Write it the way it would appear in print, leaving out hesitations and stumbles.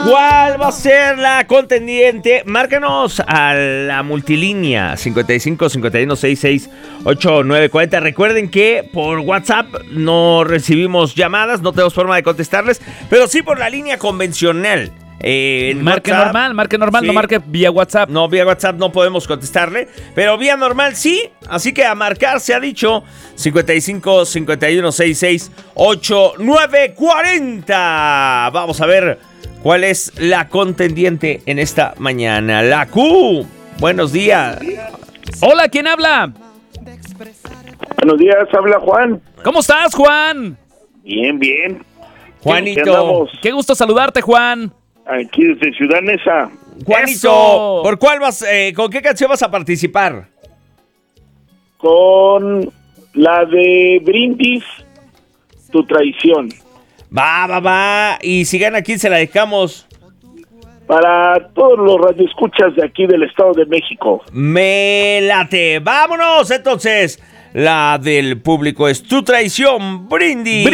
¿Cuál va a ser la contendiente? Márcanos a la multilínea 55 51 66 89 40. Recuerden que por WhatsApp no recibimos llamadas, no tenemos forma de contestarles, pero sí por la línea convencional. Marque normal, sí. No marque vía WhatsApp. No, vía WhatsApp no podemos contestarle, pero vía normal sí. Así que a marcar se ha dicho 55 51 66 89 40. Vamos a ver cuál es la contendiente en esta mañana. La Q. Buenos días. Hola, ¿quién habla? Buenos días, habla Juan. ¿Cómo estás, Juan? Bien. Juanito. Qué gusto saludarte, Juan. Aquí desde Ciudad Neza. Juanito, ¡Eso! ¿por cuál vas? ¿Con qué canción vas a participar? Con la de Brindis, Tu Traición. Va. Y si gana aquí se la dejamos. Para todos los radioescuchas de aquí del Estado de México. Me late. Vámonos, entonces. La del público es Tu Traición, Brindis.